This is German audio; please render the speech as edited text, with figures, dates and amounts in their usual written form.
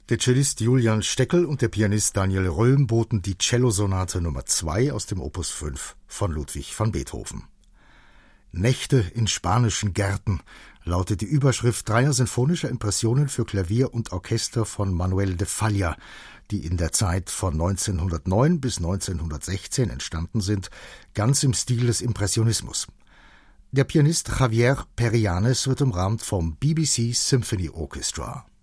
Der Cellist Julian Steckel und der Pianist Daniel Röhm boten die Cellosonate Nummer 2 aus dem Opus 5 von Ludwig van Beethoven. Nächte in spanischen Gärten lautet die Überschrift dreier sinfonischer Impressionen für Klavier und Orchester von Manuel de Falla, die in der Zeit von 1909 bis 1916 entstanden sind, ganz im Stil des Impressionismus. Der Pianist Javier Perianes wird umrahmt vom BBC Symphony Orchestra.